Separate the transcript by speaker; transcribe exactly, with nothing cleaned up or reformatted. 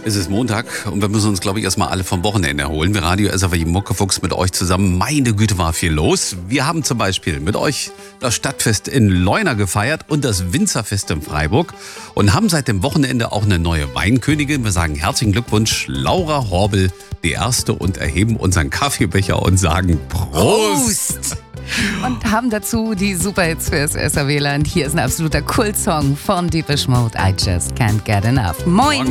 Speaker 1: Es ist Montag und wir müssen uns, glaube ich, erstmal alle vom Wochenende erholen. Wir Radio S A W Muckefuchs mit euch zusammen. Meine Güte, war viel los. Wir haben zum Beispiel mit euch das Stadtfest in Leuna gefeiert und das Winzerfest in Freiburg und haben seit dem Wochenende auch eine neue Weinkönigin. Wir sagen herzlichen Glückwunsch, Laura Horbel, die Erste, und erheben unseren Kaffeebecher und sagen Prost!
Speaker 2: Prost! Und haben dazu die Superhits fürs S A W-Land. Hier ist ein absoluter Kultsong von Depeche Mode, I Just Can't Get Enough. Moin!